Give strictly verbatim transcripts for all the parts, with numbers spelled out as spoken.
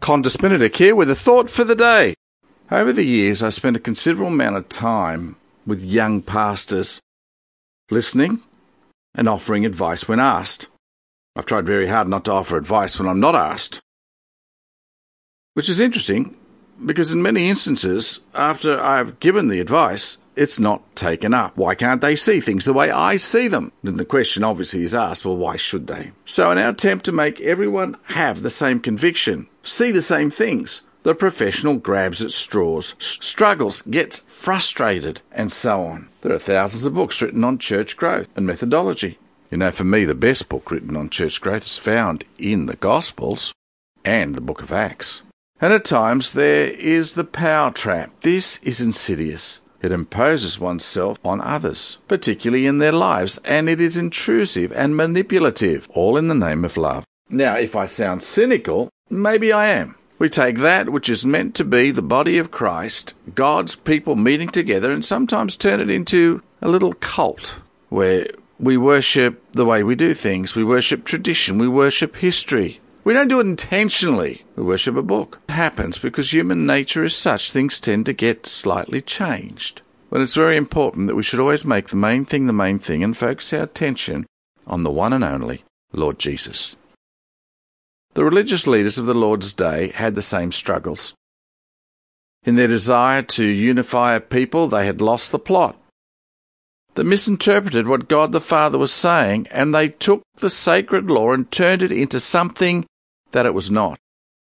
Qantas Benedict here with a thought for the day. Over the years, I spent a considerable amount of time with young pastors, listening and offering advice when asked. I've tried very hard not to offer advice when I'm not asked. Which is interesting, because in many instances, after I've given the advice, it's not taken up. Why can't they see things the way I see them? And the question obviously is asked, well, why should they? So in our attempt to make everyone have the same conviction, see the same things, the professional grabs at straws, struggles, gets frustrated, and so on. There are thousands of books written on church growth and methodology. You know, for me, the best book written on church growth is found in the Gospels and the book of Acts. And at times there is the power trap. This is insidious. It imposes oneself on others, particularly in their lives, and it is intrusive and manipulative, all in the name of love. Now, if I sound cynical, maybe I am. We take that which is meant to be the body of Christ, God's people meeting together, and sometimes turn it into a little cult where we worship the way we do things. We worship tradition. We worship history. We don't do it intentionally. We worship a book. It happens because human nature is such, things tend to get slightly changed. But it's very important that we should always make the main thing the main thing and focus our attention on the one and only Lord Jesus. The religious leaders of the Lord's day had the same struggles. In their desire to unify a people, they had lost the plot. They misinterpreted what God the Father was saying, and they took the sacred law and turned it into something that it was not.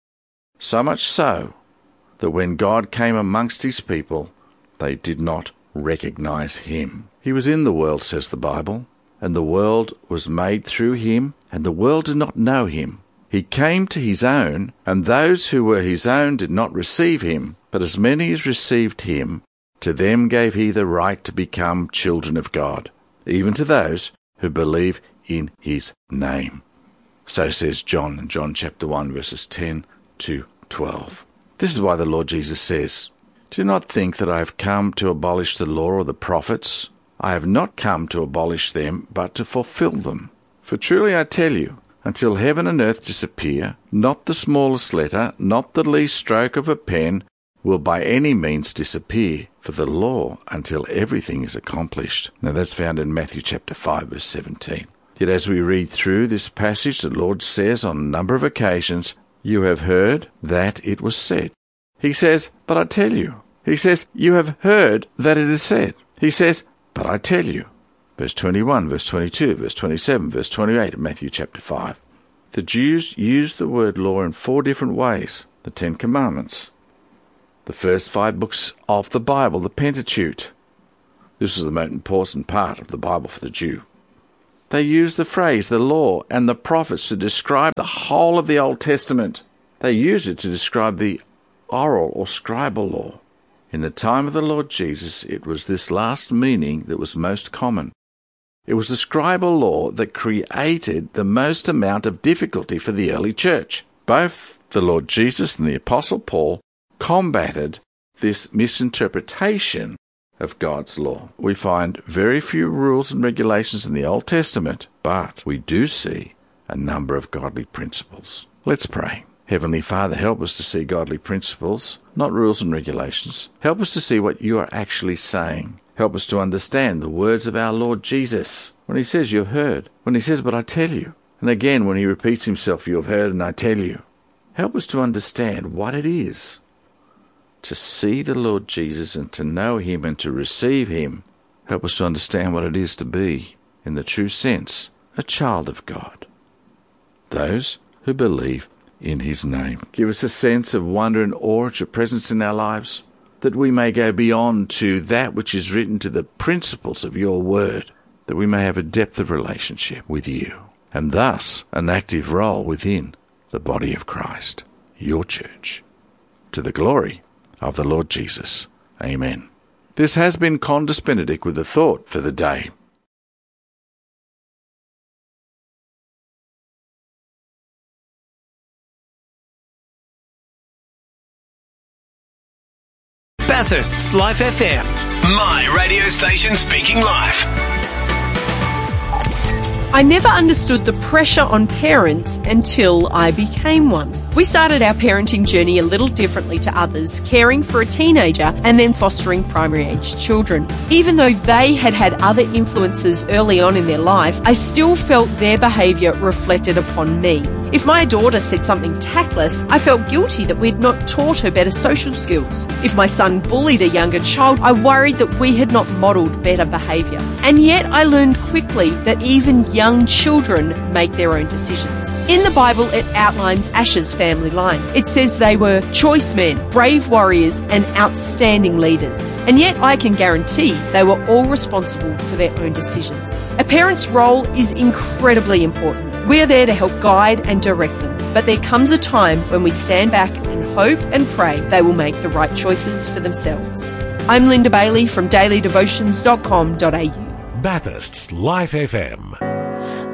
So much so that when God came amongst his people, they did not recognize him. He was in the world, says the Bible, and the world was made through him, and the world did not know him. He came to his own, and those who were his own did not receive him. But as many as received him, to them gave he the right to become children of God, even to those who believe in his name. So says John in John chapter one, verses ten to twelve. This is why the Lord Jesus says, "Do not think that I have come to abolish the law or the prophets. I have not come to abolish them, but to fulfill them. For truly I tell you, until heaven and earth disappear, not the smallest letter, not the least stroke of a pen, will by any means disappear for the law until everything is accomplished." Now that's found in Matthew chapter five, verse seventeen. Yet as we read through this passage, the Lord says on a number of occasions, "You have heard that it was said." He says, "But I tell you." He says, "You have heard that it is said." He says, "But I tell you." Verse twenty-one, verse twenty-two, verse twenty-seven, verse twenty-eight of Matthew chapter five. The Jews used the word law in four different ways. The Ten Commandments, the first five books of the Bible, the Pentateuch. This is the most important part of the Bible for the Jew. They used the phrase, the law, and the prophets to describe the whole of the Old Testament. They used it to describe the oral or scribal law. In the time of the Lord Jesus, it was this last meaning that was most common. It was the scribal law that created the most amount of difficulty for the early church. Both the Lord Jesus and the Apostle Paul combated this misinterpretation of God's law. We find very few rules and regulations in the Old Testament, but we do see a number of godly principles. Let's pray. Heavenly Father, help us to see godly principles, not rules and regulations. Help us to see what you are actually saying. Help us to understand the words of our Lord Jesus. When he says, "You have heard." When he says, "But I tell you." And again, when he repeats himself, "You have heard and I tell you." Help us to understand what it is to see the Lord Jesus and to know him and to receive him. Help us to understand what it is to be, in the true sense, a child of God. Those who believe in his name. Give us a sense of wonder and awe at your presence in our lives, that we may go beyond to that which is written, to the principles of your word, that we may have a depth of relationship with you, and thus an active role within the body of Christ, your church, to the glory of the Lord Jesus. Amen. This has been Qantas Benedict with a thought for the day. Bathurst's Life F M, my radio station speaking life. I never understood the pressure on parents until I became one. We started our parenting journey a little differently to others, caring for a teenager and then fostering primary-aged children. Even though they had had other influences early on in their life, I still felt their behaviour reflected upon me. If my daughter said something tactless, I felt guilty that we'd not taught her better social skills. If my son bullied a younger child, I worried that we had not modelled better behaviour. And yet I learned quickly that even young children make their own decisions. In the Bible, it outlines Asher's family line. It says they were choice men, brave warriors, and outstanding leaders. And yet I can guarantee they were all responsible for their own decisions. A parent's role is incredibly important. We are there to help guide and direct them. But there comes a time when we stand back and hope and pray they will make the right choices for themselves. I'm Linda Bailey from daily devotions dot com dot a u. Bathurst's Life F M.